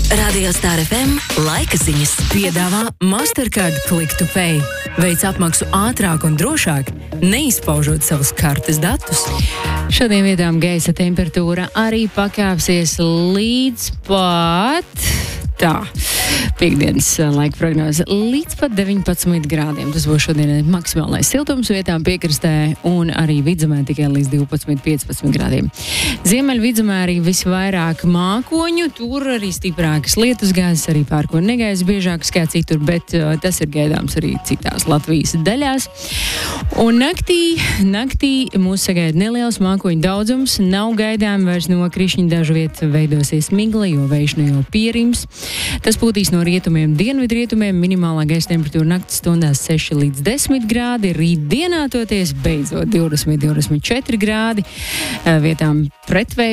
Radio Star FM laika ziņas. Piedāvā Mastercard Click to Pay. Veic apmaksu ātrāk un drošāk, neizpaužot savus kartes datus. Šodien vietām gaisa temperatūra arī pakāpsies līdz pat piekdienas laika prognoze līdz pat 19 grādiem. Tas būs šodien maksimālais siltums vietām piekrastē un arī vidzemē tikai līdz 12-15 grādiem. Ziemeļvidzemē arī visvairāk mākoņu, tur arī stiprākas lietus gāzes, arī pērkona negaiss biežākas kā citur, bet tas ir gaidāms arī citās Latvijas daļās. Un naktī mūs sagaida neliels mākoņu daudzums, nav gaidām vairs nokrišņi, dažu vietu veidosies migla, jo vējš no jau pierims. Tas pūtīs no rietumiem, dienvidrietumiem, minimālā gaisa temperatūra naktas stundās 6 līdz 10 grādi, rītdienā toties beidzot 20-24 grādi, vietām pretvēju